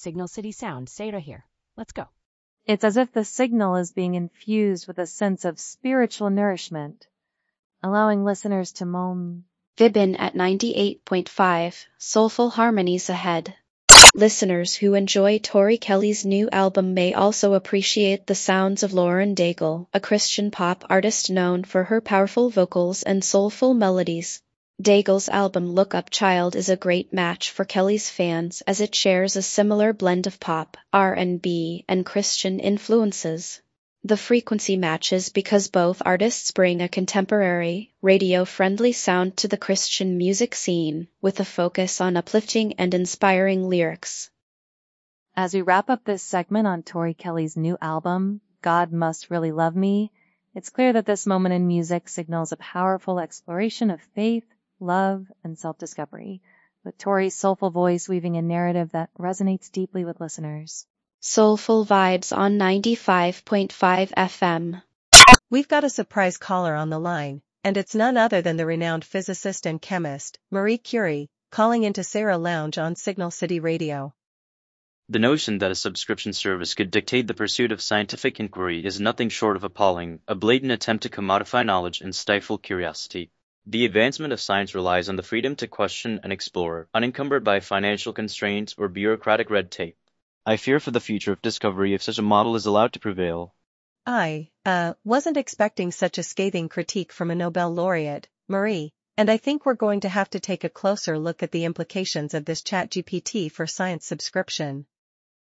Signal City sound. Say it right here. Let's go. It's as if the signal is being infused with a sense of spiritual nourishment, allowing listeners to Vibin at 98.5, soulful harmonies ahead. Listeners who enjoy Tori Kelly's new album may also appreciate the sounds of Lauren Daigle, a Christian pop artist known for her powerful vocals and soulful melodies. Daigle's album Look Up Child is a great match for Kelly's fans as it shares a similar blend of pop, R&B, and Christian influences. The frequency matches because both artists bring a contemporary, radio-friendly sound to the Christian music scene, with a focus on uplifting and inspiring lyrics. As we wrap up this segment on Tori Kelly's new album, God Must Really Love Me, it's clear that this moment in music signals a powerful exploration of faith, love, and self-discovery, with Tori's soulful voice weaving a narrative that resonates deeply with listeners. Soulful Vibes on 95.5 FM. We've got a surprise caller on the line, and it's none other than the renowned physicist and chemist, Marie Curie, calling into Sarah Lounge on Signal City Radio. The notion that a subscription service could dictate the pursuit of scientific inquiry is nothing short of appalling, a blatant attempt to commodify knowledge and stifle curiosity. The advancement of science relies on the freedom to question and explore, unencumbered by financial constraints or bureaucratic red tape. I fear for the future of discovery if such a model is allowed to prevail. I wasn't expecting such a scathing critique from a Nobel laureate, Marie, and I think we're going to have to take a closer look at the implications of this ChatGPT for science subscription.